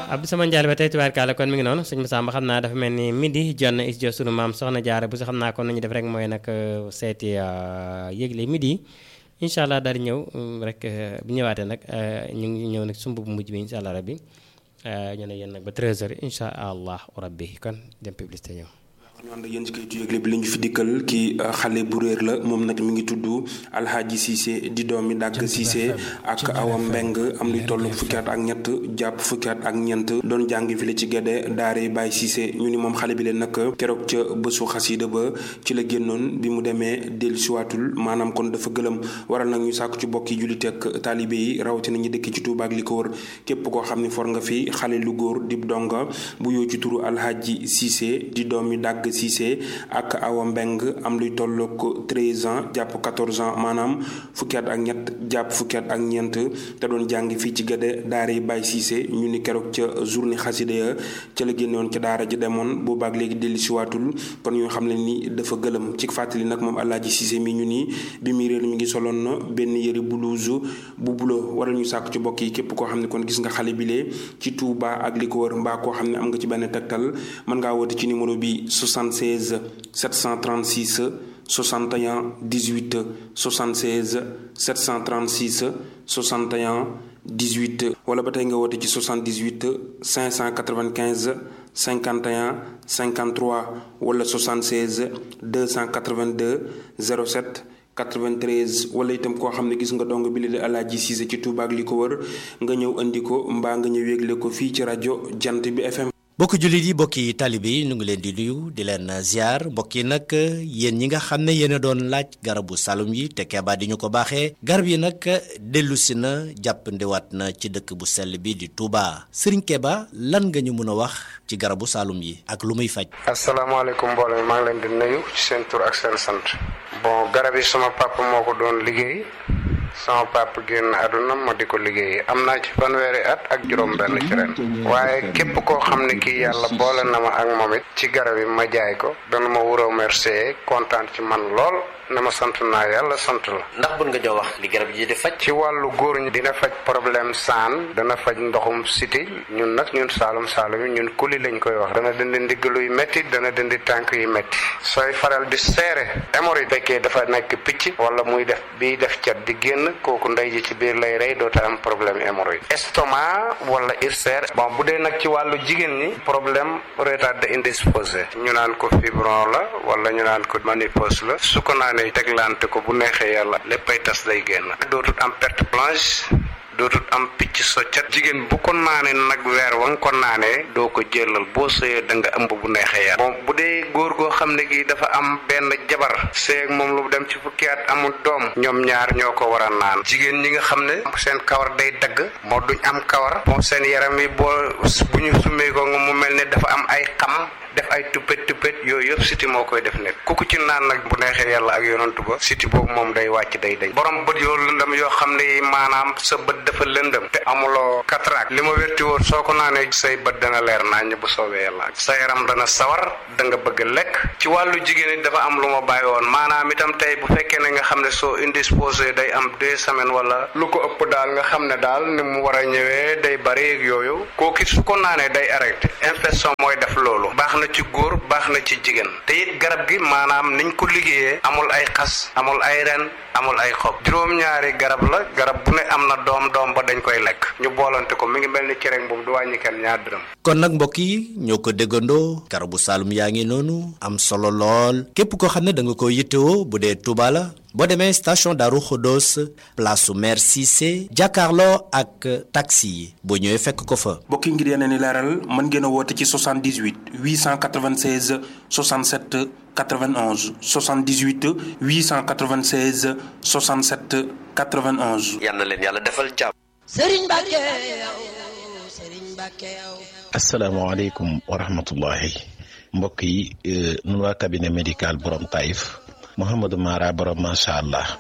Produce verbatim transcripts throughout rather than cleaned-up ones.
Abdou Sama Ndiaye ba tey tubaarkaala kon mi ngi noonu sëñ Massamba xam naa dafa mel ni midi jonn is jo sunu maam soxna jaara bu si xam naa kon nañu def rek mooy nag seeti yëgle midi incha allah daal di ñëw rek bu ñëwaatee nag ñu ngi ñëw nag sumb bu mujj bi incha allah rabbi ñu ne yéen nag ba treize heures incha allah rabbi kon dem publicité ñëw. ñu ànd ak yéen ci kayitu yëgle bi li ñu fi dikkal ki xale bu réer la moom nag mi ngi tudd Alhaji Cissé di doomi Dàgg Cissé ak Awa Mbeng am luy toll fukki at ak ñett jàpp fukki at ak ñeent doon jàngi file ci Gédé daare Baye Cissé ñu ni moom xale bi leen nag keroog ca bésu xasida ba ci la génnoon bi mu demee dellusiwaatul maanaam kon dafa gëlëm waral nag ñu sàkku ci bokki jullit ak taalibe yi rawatina ñi dëkk ci Touba ak li ko wër képp koo xam ne for nga fi xale lu góor dib donga bu yoo ci turu Alhaji Cissé di doomi Dàgg Cissé ak Awa Mbeng am luy tollook treize ans jàpp quatorze ans maanaam fukki at ak ñett jàpp fukki at ak ñeent te doon jàngi fii ci Gédé daara yi Baye Cissé ñu ni keroog ca journée xasida ya ca la génnoon ca daara ji demoon boobaak léegi dellu siwaatul kon ñu xam ne ni dafa gëlëm ci fàttali nag moom Alaaji Cissé mi ñu ni bi muy réer mi ngi soloon na benn yëri blouse bu bulo waral ñu sàkk ci bokk yi képp koo xam ne kon gis nga xale bilee ci Touba ak li ko wër mbaa koo xam ne am nga ci benn tegtal mën ngaa woote ci numéro bi soixante-seize sept cent trente-six soixante et un dix-huit soixante-seize sept cent trente-six soixante et un dix-huit wala ba tey nga woote ci soixante-dix-huit cinq cent quatre-vingt-quinze cinquante et un cinquante-trois wala soixante-seize deux cent quatre-vingt-deux zéro sept quatre-vingt-treize wala itam koo xam ne gis nga dong bi li de Alaaji Cissé ci Touba ak li ko wër nga ñëw andi ko mbaa nga ñëw yégle ko fii ci rajo Jant bi F M. mbokki jullit yi mbokki taalibe yi ñu ngi leen di nuyu di leen ziar mbokk yi nag yéen ñi nga xam ne yéen a doon laaj garabu salum yi te Keba di ñu ko baaxee garab yi nag dellu si na jàppandiwaat na ci dëkk bu sell bi di Touba Serigne Keba lan nga ñu mën a wax ci garabu salum yi ak lu muy faj. asalaamaaleykum mbooloo mi maa ngi leen di nuyu ci seen tur ak seen sant. bon garab yi sama papa moo ko doon liggéey. sama papa génn àdduna ma di ko liggéey am naa ci fanweeri at ak juróom benn ci ren waaye képp koo xam ne kii yàlla boole na ma ak moom it ci garab yi ma jaay ko dana ma wuroo remercier kontaan ci man lool na ma sant naa yàlla sant la. ndax bën nga jox wax li garab yi di faj. ci wàllu góor ñi dina faj problème saan dana faj ndoxum siti ñun nag ñun saalum saalum yi ñun kuli lañ koy wax dana dindi ndigg luy métti dana dindi tànk yu métti sooy faral di seere hémorroïde fekkee dafa nekk picc wala muy def biy def cat di génn kooku ndey ji ci biir lay rey doota am problème hémorroïde estomac wala ulcère bon bu dee nag ci wàllu jigéen ñi problème retardé indisposé ñu naan ko fibron la wala ñu naan ko ménopause la su ko naan ne teglante ko bu neexee yàlla léppay tas day génn dootut am perte blanche dootut am picc soccat jigéen bu ko naanee nag weer wa nga ko naanee doo ko jëlal boo sëyee da nga ëmb bu neexee yàlla bon bu dee góor goo xam ne gi dafa am benn jabar seeg moom lu dem ci fukki at amul doom ñoom ñaar ñoo ko war a naan jigéen ñi nga xam ne seen kawar day dagg moo duñ am kawar bon seen yaram yi boo bu ñu summee ko nga mu mel ne dafa am ay xam def ay tuppet tuppet yooyu yëpp siti moo koy def nekk ku ko ci naan nag bu neexee yàlla ak yonantu ba siti boobu moom day wàcc day day borom bët yoo lëndëm yoo xam ne maanaam sa bët dafa lëndëm te amuloo cataracte li ma wérti woon soo ko naanee say bët dana leer naññ bu soobee yàlla sa yaram dana sawar da nga bëgg lekk ci wàllu jigéen it dafa am lu ma bàyyi woon maanaam itam tey bu fekkee ne nga xam ne soo indisposé day am deux semaines wala lu ko ëpp daal nga xam ne daal ni mu war a ñëwee day bari ak yooyu kooku su ko naanee day arrêté infection mooy def loolu baax na ci góor baax na ci jigéen te it garab gi maanaam niñ ko liggéeyee amul ay xas amul ay ren amul ay xob juróom-ñaari garab la garab bu ne am na doom doom ba dañ koy lekk ñu boolante ko mi ngi mel ni cere boobu du wàññi kenn ñaar dërëm. kon nag mbokk yi ñoo ko déggandoo garabu Saloum yaa ngi noonu am solo lool képp koo xam ne da nga ko yittewoo bu dee Touba la boo demee station Darou Khodos place su maire Cissé jàkkaarloo ak taxi yi boo ñëwee fekk ko fa. mbokk yi ngir yeneen i leeral mën ngeen a woote ci soixante-dix-huit huit cent quatre-vingt-seize soixante-sept quatre-vingt-onze soixante-dix-huit huit cent quatre-vingt-seize soixante-sept quatre-vingt-onze. yal na leen yàlla defal jàmm. Serigne Mbacke yow Serigne Mbacke yow. asalaamaaleykum wa rahmatullahi mbokk yi nun waa cabinet médical borom Taïf Mouhamadou Mara borom macha allah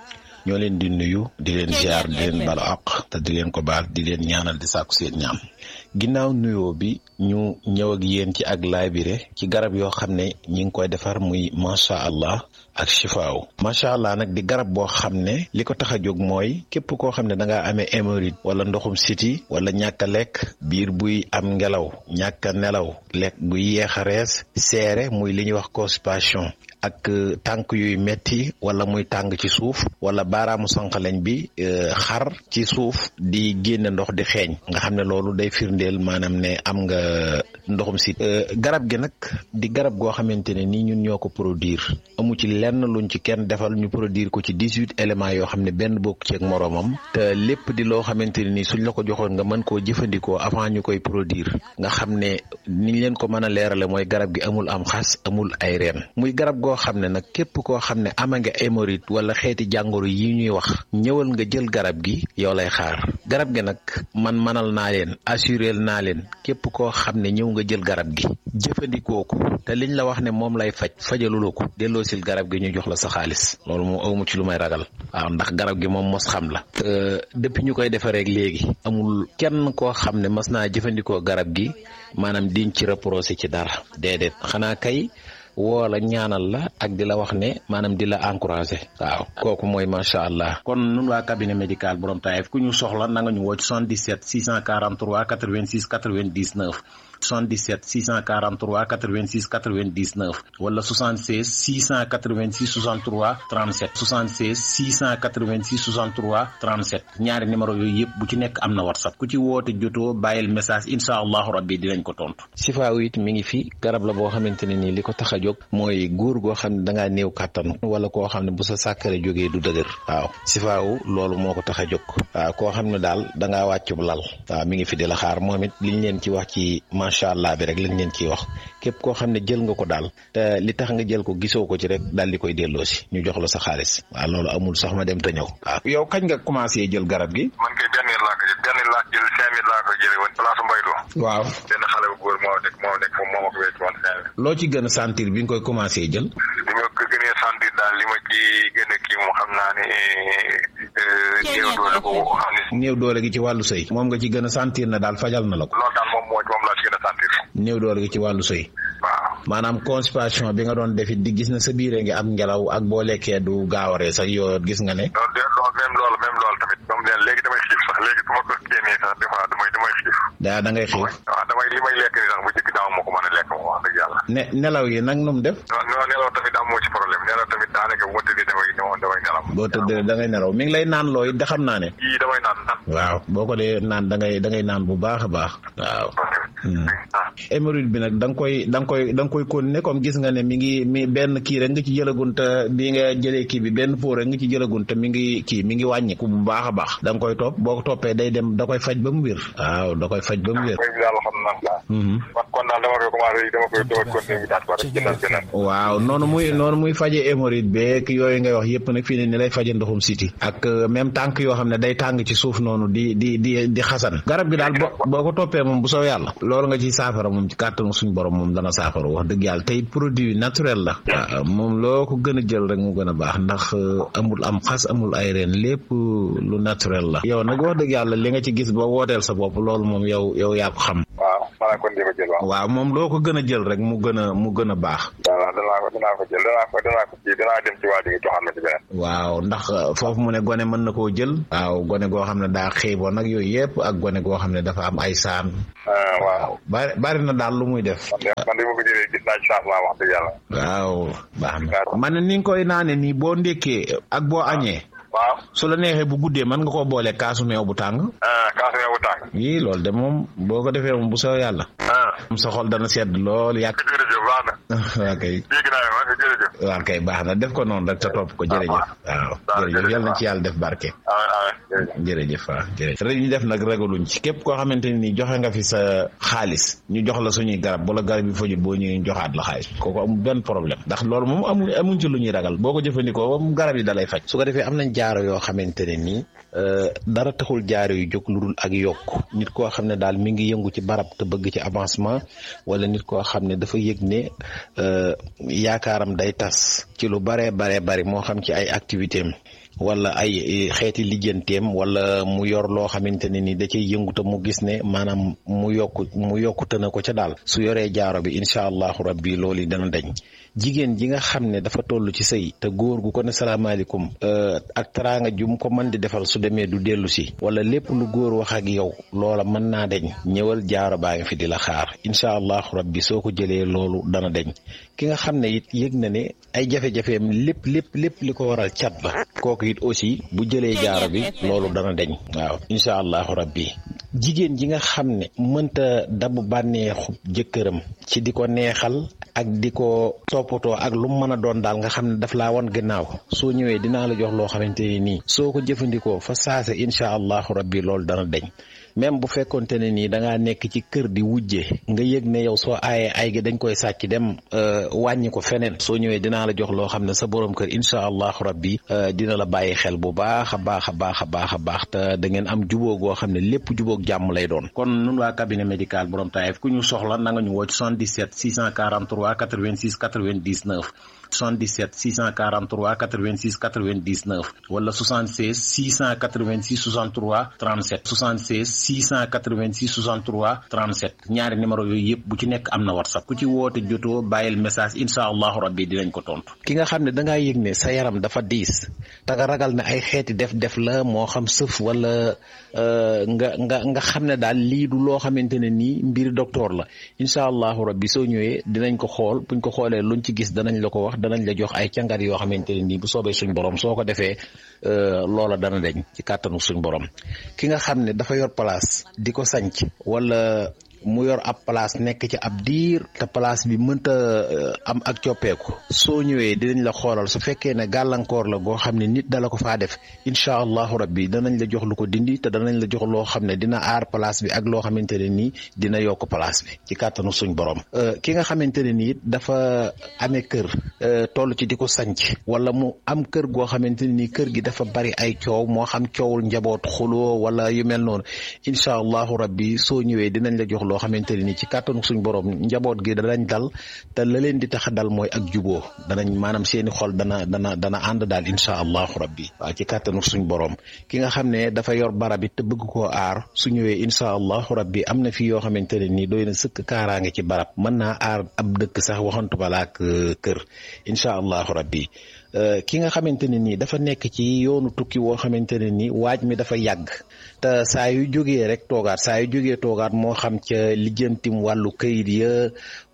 ñoo leen di nuyu di leen ziar di leen balu àq te di leen ko baal di leen ñaanal di sàkku seen ñaan ginnaaw nuyoo bi ñu ñëw ak yéen ci ak laabire ci garab yoo xam ne ñi ngi koy defar muy macha allah ak chifaaw macha allah nag di garab boo xam ne li ko tax a jóg mooy képp koo xam ne da ngaa amee hémorroïde wala ndoxum siti wala ñàkk a lekk biir buy am ngelaw ñàkk a nelaw lekk buy yeex a rees seere muy li ñuy wax constipation ak tànk yuy metti wala muy tàng ci suuf wala baaraamu sànqaleñ bi xar ci suuf di génne ndox di xeeñ nga xam ne loolu day firndeel maanaam ne am nga ndoxum si garab gi nag di garab goo xamante ne nii ñun ñoo ko produire amu ci lenn luñ ci kenn defal ñu produire ko ci dix-huit éléments yoo xam ne benn bokk ci ak moroomam te lépp di loo xamante ne nii suñ la ko joxoon nga mën koo jëfandikoo avant ñu koy produire nga xam ne niñ leen ko mën a leerale mooy garab gi amul am xas amul ay reen muy garab goo xam ne nag képp koo xam ne ama nga hémorroïde wala xeeti jàngoro yi ñuy wax ñëwal nga jël garab gi yow lay xaar garab gi nag man manal naa leen assuréel naa leen képp koo xam ne ñëw nga jël garab gi jëfandikoo ko te liñ la wax ne moom lay faj fajaluloo ko delloosil garab gi ñu jox la sa xaalis loolu moom awmu ci lu may ragal waaw ndax garab gi moom mos xam la te depuis ñu koy defaree léegi amul kenn koo xam ne mas naa jëfandikoo garab gi maanaam diñ ci reproché ci dara déedéet xanaa kay woo la ñaanal la ak di la wax ne maanaam di la encouragé waaw kooku mooy macha allah. kon nun waa cabinet médical borom Taïf ku ñu soxla na nga ñu woo ci soixante-dix-sept six cent quarante-trois quatre-vingt-six quatre-vingt-dix-neuf soixante-dix-sept six cent quarante-trois quatre-vingt-six quatre-vingt-dix-neuf wala soixante-seize six cent quatre-vingt-six soixante-trois trente-sept soixante-seize six cent quatre-vingt-six soixante-trois trente-sept ñaari numéro yooyu yëpp bu ci nekk am na whatsapp ku ci woote jotoo bàyyil message incha allahu rabbi dinañ ko tontu. sifaaw it mi ngi fi garab la boo xamante ne nii li ko tax a jóg mooy góor goo xam ne da ngaa néew kàttan wala koo xam ne bu sa sàkkare jógee du dëgër waaw sifaaw loolu moo ko tax a jóg waaw koo xam ne daal da ngaa wàccub lal waaw mi ngi fi di la xaar moom it liñ leen ci wax ci macha allah bi rek lañ leen ciy wax képp koo xam ne jël nga ko daal te li tax nga jël ko gisoo ko ci rek daal di koy delloo si ñu jox la sa xaalis waaw loolu amul sax ma dem te ñëw waaw. yow kañ nga commencé jël garab gi. man kay benn yéen laa ko jël benn laa jël cinq mille laa ko jëlee woon place Mbaylo. waaw benn xale bu góor moo nekk moo nekk moom moo ma ko wécc woon cinq mille. loo ci gën a sentir bi nga koy commencé jël. li ma ko gënee sentir daal li ma ci gën a kii moom xam naa ne néew doole ko xam ne. néew doole gi ci wàllu sëy moom nga ci gën a sentir na daal fajal na la ko. loolu daal moom moo moom laa ci gën a sentir. néew doole gi ci wàllu sëy. waaw maanaam constipation bi nga doon defit di gis na sa biire ngi am ngelaw ak boo lekkee du gaawaree sax yoo gis nga ne. loolu de loolu même loolu même loolu tamit moom leen léegi damay xiif sax léegi su ma ko génnee sax des fois damay damay xiif. daa da ngay xiif. waaw damay li may lekk ni sax bu njëkk daaw moo ko mën a lekk moom wax dëgg yàlla. ne nelaw yi nag nu mu def. non non nelaw tamit amoo ci problème nelaw tamit daanaka bu ma tëddee damay damay nelaw. boo tëddee da ngay nelaw mi ngi lay naan looy da xam naa ne. yii damay naan naan. waaw boo ko dee naan da ngay da ngay naan bu baax a baax. waaw. hémorroïde bi nag da nga koy da nga koy da nga koy continuer comme gis nga ne mi ngi mi benn kii rek nga ci jëlagun te bi nga jëlee kii bi benn pot rek nga ci jëlagun te mi ngi kii mi ngi wàññiku bu baax a baax da nga koy topp boo ko toppee day dem da koy faj ba mu wér. waaw da koy faj ba mu wér. kon daal dama koy commencé dama koy dama koy continuer daal quoi rek jëndal beneen. waaw noonu muy noonu muy faje hémorroïde beeg yooyu ngay wax yëpp nag fii ne ni lay faje ndoxum siti ak même tànk yoo xam ne day tàng ci suuf noonu di di di di xasan garab gi daal boo ko toppee moom bu soo yàlla loolu nga ciy saafara moom ci kàttanu suñ borom moom dana saafara wax dëgg yàlla tey produit naturel la waaw moom loo ko gën a jël rek mu gën a baax ndax amul am xas amul ay reen lépp lu naturel la yow nag wax dëgg yàlla li nga ci gis ba wooteel sa bopp loolu moom yow yow yaa ko xam waaw kon dama jël waaw. waaw moom loo ko gën a jël rek mu gën a mu gën a baax. waaw danaa ko danaa ko jël danaa ko danaa ko kii danaa dem ci waa ji nga joxaat ma ci beneen. waaw ndax foofu mu ne gone mën na koo jël. waaw gone goo xam ne daa xiiboon nag yooyu yëpp ak gone goo xam ne dafa am ay saan. waaw bari bari na daal lu muy def. man de man de ma ko jëlee gis naa ci changement wax dëgg yàlla. waaw baax na. man ni nga koy naane nii boo ndékkee ak boo añee. waaw su la neexee bu guddee mën nga koo boole kaasu meew bu tàng. kaasu meew bu tàng. yii loolu de moom boo ko defee moom bu soo yàlla. moom sa xol dana sedd lool yàgg. jërëjëf baax na. waa kay. dégg naa ma jërëjëf. waa kay baax na def ko noonu rek te topp ko jërëjëf. waaw jërëjëf yal na ci yàlla def barke. jërëjëf waaw jërëjëf. rek ñu def nag ragaluñ ci képp koo xamante ni joxe nga fi sa xaalis ñu jox la suñuy garab wala garab yi fajul boo ñëwee ñu joxaat la xaalis kooku amul benn problème ndax loolu moom amu amuñ ci lu ñuy ragal boo ko jëfandikoo moom garab yi dalay faj. su ko defee am nañ jaaro yoo xamante ne nii dara taxul jaaro yu jóg lu dul ak yokk nit koo xam ne daal mi ngi yëngu ci barab te bëgg ci avancement wala nit koo xam ne dafa yëg ne yaakaaram day tas ci lu baree baree bari moo xam ci ay activité am wala ay xeeti lijjanteem wala mu yor loo xamante ne ni da cay yënguta mu gis ne maanaam mu yokku mu yokkute na ko ca daal su yoree jaaro bi incha allahu rabbi loolu yi dana dañ. jigéen ji nga xam ne dafa toll ci sëy te góor gu ko ne salaamaaleykum ak teraanga ju mu ko mën di defal su demee du dellu si wala lépp lu góor wax ak yow loola mën naa deñ ñëwal jaaro baa ngi fi di la xaar incha allahu rabbi soo ko jëlee loolu dana deñ. ki nga xam ne it yëg na ne ay jafe-jafeem lépp lépp lépp li ko waral cat la kooku it aussi bu jëlee jaaro bi loolu dana deñ waaw incha allahu rabbi. jigéen ji nga xam ne mënta dabu bànneexu jëkkëram ci di ko neexal ak di ko toppatoo ak lu mu mën a doon daal nga xam ne daf laa wan gannaaw soo ñëwee dinaa la jox loo xamante ni nii soo ko jëfandikoo fa saase incha allahu rabbi loolu dana deñ. même bu fekkonte ne nii da ngaa nekk ci kër di wujje nga yëg ne yow soo aayee ay gi dañ koy sàcc dem wàññi ko feneen soo ñëwee dinaa la jox loo xam ne sa borom kër incha allahu rabbi dina la bàyyi xel bu baax a baax a baax a baax a baax te da ngeen am jubóo goo xam ne lépp jubóog jàmm lay doon. kon nun waa cabinet médical borom Taïf ku ñu soxla na nga ñu woo ci soixante-dix-sept six cent quarante-trois quatre-vingt-six quatre-vingt-dix-neuf soixante-dix-sept six cent quarante-trois quatre-vingt-six quatre-vingt-dix-neuf wala soixante-seize six cent quatre-vingt-six soixante-trois trente-sept soixante-seize six cent quatre-vingt-six soixante-trois trente-sept ñaari numéro yooyu yëpp bu ci nekk am na whatsapp ku ci woote jotoo bàyyil message incha allahu rabbi dinañ ko tontu. ki nga xam ne da ngaa yëg ne sa yaram dafa diis te nga ragal ne ay xeeti def-def la moo xam sëf wala nga nga nga xam ne daal lii du loo xamante ne nii mbir docteur la incha allahu rabbi soo ñëwee dinañ ko xool buñ ko xoolee luñ ci gis danañ la ko wax. danañ la jox ay càngat yoo xamante ne nii bu soobee suñ borom soo ko defee loola dana deñ ci kàttanu suñ borom. ki nga xam ne dafa yor place di ko sanc wala mu yor ab place nekk ci ab diir te place bi mënta am ak coppeeku soo ñëwee dinañ la xoolal su fekkee ne gàllankoor la goo xam ne nit dala ko faa def incha allahu rabbi danañ la jox lu ko dindi te danañ la jox loo xam ne dina aar place bi ak loo xamante ne nii dina yokk place bi ci kàttanu suñ borom. ki nga xamante ne nii dafa amee kër toll ci di ko sanc wala mu am kër goo xamante ne nii kër gi dafa bari ay coow moo xam coowul njaboot xuloo wala yu mel noonu incha allahu rabbi soo ñëwee dinañ la jox loo xamante ne ni ci kàttanu suñ borom njaboot gi danañ dal te la leen di tax a dal mooy ak juboo danañ maanaam seeni xol dana dana dana ànd daal incha allahu rabbi waaw ci kàttanu suñ borom. ki nga xam ne dafa yor barab it te bëgg koo aar su ñëwee incha allahu rabbi am na fi yoo xamante ne nii doy na sëkk kaaraange ci barab mën naa aar ab dëkk sax waxantu balaak kër incha allahu rabbi. ki nga xamante ne nii dafa nekk ci yoonu tukki woo xamante ne nii waaj mi dafa yàgg te saa yu jógee rek toogaat saa yu jógee toogaat moo xam ca lijjantim wàllu kayit ya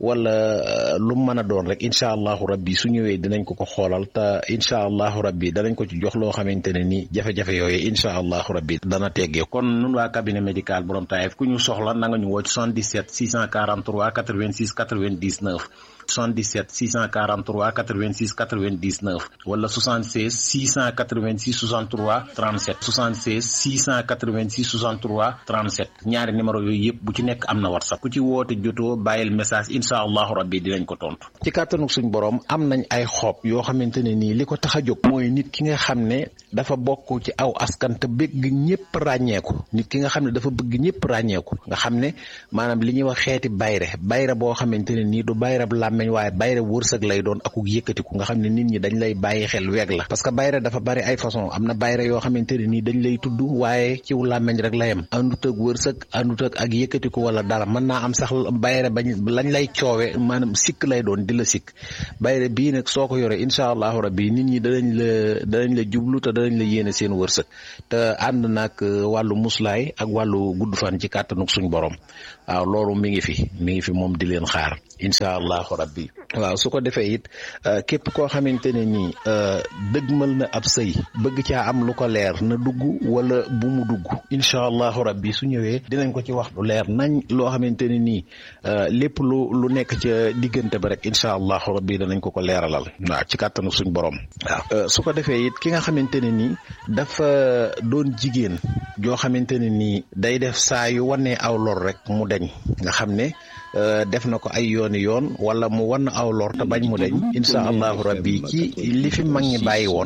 wala lu mën a doon rek incha allahu rabbi su ñëwee dinañ ko ko xoolal te incha allahu rabbi danañ ko ci jox loo xamante ne nii jafe-jafe yooyu incha allahu rabbi dana teggee. kon nun waa cabinet médical borom Taïf ku ñu soxla na nga ñu woo ci soixante-dix-sept six cent quarante-trois quatre-vingt-six quatre-vingt-dix-neuf soixante-dix-sept six cent quarante-trois quatre-vingt-six quatre-vingt-dix-neuf wala soixante-seize six cent quatre-vingt-six soixante-trois trente-sept soixante-seize six cent quatre-vingt-six soixante-trois trente-sept ñaari numéro yooyu yëpp bu ci nekk am na whatsapp ku ci woote jotoo bàyyil message incha allahu rabbi dinañ ko tontu. ci kàttanu suñ borom am nañ ay xob yoo xamante ne nii li ko tax a jóg mooy nit ki nga xam ne dafa bokk ci aw askan te bëgg ñëpp ràññeeku nit ki nga xam ne dafa bëgg ñëpp ràññeeku nga xam ne maanaam li ñuy wax xeeti bayre bayre boo xamante ne nii du bayre bu làmmeñ waaye bayre wërsëg lay doon akuk yëkkatiku nga xam ne nit ñi dañ lay bàyyi xel weeg la parce que bayre dafa bari ay façon am na bayre yoo xamante ne nii dañ lay tudd waaye ciw làmmeñ rek la yem àndut ak wërsëg àndut ak ak yëkkatiku wala dara mën naa am sax bayre bañ lañ lay coowe maanaam sikk lay doon di la sikk bayre bii nag soo ko yore incha allahu rabbi nit ñi danañ la danañ la jublu te danañ la yéene seen wërsëg te ànd nag wàllu muslaay ak wàllu gudd fan ci kàttanuk suñ borom waaw loolu mi ngi fi mi ngi fi moom di leen xaar incha allahu rabbi waaw su ko defee it képp koo xamante ne nii dëgmal na ab sëy bëgg caa am lu ko leer na dugg wala bu mu dugg incha allahu rabbi su ñëwee dinañ ko ci wax lu leer nañ loo xamante ne nii lépp lu lu nekk ca diggante ba rek incha allahu rabbi danañ ko ko leeralal waaw ci kàttanu suñ borom waaw su ko defee it ki nga xamante ne nii dafa doon jigéen joo xamante ne nii day def saa yu wanee aw lor rek mu deñ nga xam ne def na ko ay yooni yoon wala mu wan aw lor te bañ mu deñ incha allahu rabbi ci li fi mag ñi bàyyi woon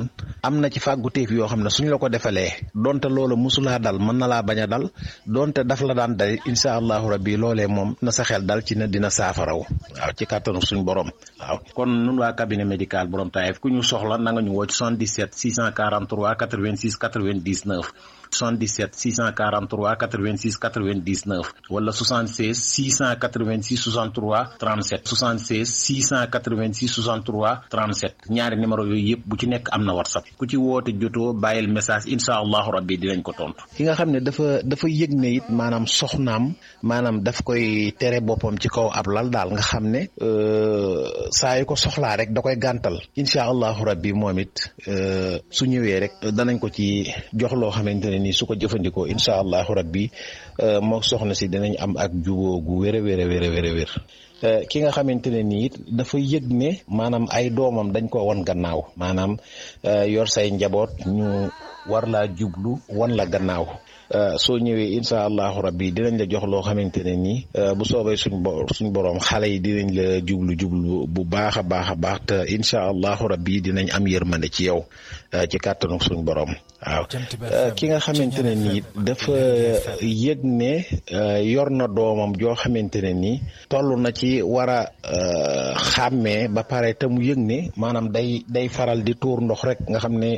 am na ci fàgguteef yoo xam ne suñ la ko defalee donte loolu musulaa dal mën na laa bañ a dal donte daf la daan dal incha allahu rabbi loolee moom na sa xel dal ci ne dina saafaraw waaw ci kàttanu suñ borom waaw kon nun waa cabinet médical borom Taïf ku ñu soxla na nga ñu woo ci soixante-dix-sept six cent quarante-trois quatre-vingt-six quatre-vingt-dix-neuf soixante-dix-sept six cent quarante-trois quatre-vingt-six quatre-vingt-dix-neuf wala soixante-seize six cent quatre-vingt-six soixante-trois trente-sept soixante-seize six cent quatre-vingt-six soixante-trois trente-sept ñaari numéro yooyu yëpp bu ci nekk am na whatsapp ku ci woote jotoo bàyyil message incha allahu rabbi dinañ ko tontu. ki nga xam ne dafa dafa yëg ne it maanaam soxnaam maanaam daf koy tere boppam ci kaw ab lal daal nga xam ne saa yu ko soxlaa rek da koy gàntal incha allahu rabbi moom it su ñëwee rek danañ ko ci jox loo xamante ne nii su ko jëfandikoo incha allahu rabbi moo soxna si dinañ am ak jubóo gu wér a wér a wér a wér a wér ki nga xamante ne nii it dafa yëg ne maanaam ay doomam dañ ko wan gannaaw maanaam yor say njaboot ñu war laa jublu wan la gannaaw soo ñëwee incha allahu rabbi dinañ la jox loo xamante ne nii bu soobee suñ bo suñ borom xale yi dinañ la jublu jublu bu baax a baax a baax te incha allahu rabbi dinañ am yërmande ci yow ci kàttanu suñ borom waaw ki nga xamante ne nii dafa yëg ne yor na doomam joo xamante ne nii toll na ci war a xàmmee ba pare te mu yëg ne maanaam day day faral di tuur ndox rek nga xam ne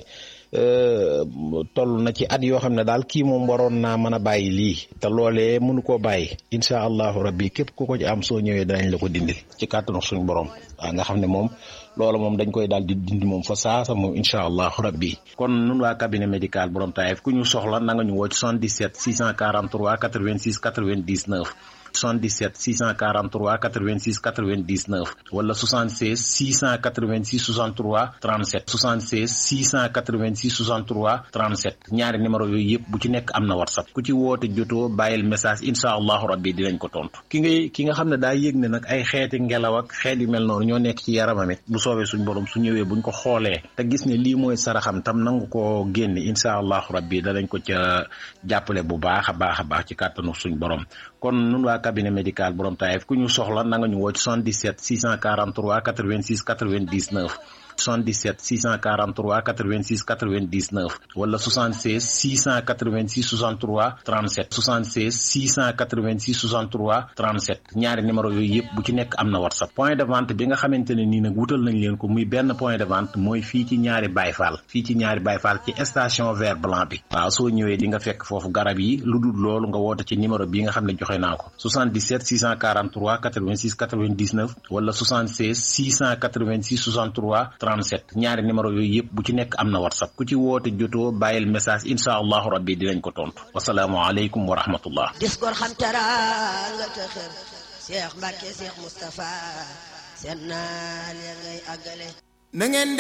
toll na ci at yoo xam ne daal kii moom waroon naa mën a bàyyi lii te loolee mënu koo bàyyi incha allahu rabbi képp ku ko ci am soo ñëwee danañ la ko dindil ci kàttanu suñu borom waaw nga xam ne moom loolu moom dañ koy daal di dindi moom fa saasa moom incha allahu rabbi kon nun waa cabinet médical borom Taïf ku ñu soxla na nga ñu woo ci soixante-dix-sept six cent quarante-trois quatre-vingt-six quatre-vingt-dix-neuf soixante-dix-sept six cent quarante-trois quatre-vingt-six quatre-vingt-dix-neuf wala soixante-seize six cent quatre-vingt-six soixante-trois trente-sept soixante-seize six cent quatre-vingt-six soixante-trois trente-sept ñaari numéro yooyu yëpp bu ci nekk am na whatsapp ku ci woote jotoo bàyyil message incha allahu rabbi dinañ ko tontu ki ngay ki nga xam ne daa yëg ne nag ay xeeti ngelaw ak xeet yu mel noonu ñoo nekk ci yaramam it bu soobee suñ borom su ñëwee buñ ko xoolee te gis ne lii mooy saraxam tam nangu koo génne incha allahu rabbi danañ ko ca jàppale bu baax a baax a baax ci kàttanu suñ borom kon nun waa cabinet médical borom Taïf ku ñu soxla na nga ñu woo ci soixante-dix-sept six cent quarante-trois quatre-vingt-six quatre-vingt-dix-neuf soixante-dix-sept six cent quarante-trois quatre-vingt-six quatre-vingt-dix-neuf wala soixante-seize six cent quatre-vingt-six soixante-trois trente-sept soixante-seize six cent quatre-vingt-six soixante-trois trente-sept ñaari numéro yooyu yëpp bu ci nekk am na whatsapp point de vente bi nga xamante ne nii nag wutal nañ leen ko muy benn point de vente mooy fii ci ñaari Bayfal fii ci ñaari Bayfal ci station vert blanc bi waaw soo ñëwee di nga fekk foofu garab yi lu dul loolu nga woote ci numéro bi nga xam ne joxe naa ko soixante-dix-sept six cent quarante-trois quatre-vingt-six quatre-vingt-dix-neuf wala soixante-seize six cent quatre-vingt-six soixante-trois trente-sept ñaari numéro yooyu yëpp bu ci nekk am na whatsapp ku ci woote jotoo bàyyil message incha allahu rabbi dinañ ko tontu wasalaamu aleykum wa rahmatullah dis gor xam teraanga te xër Cheikh Mbacke Cheikh Moustapha seen naal ya ngay àggale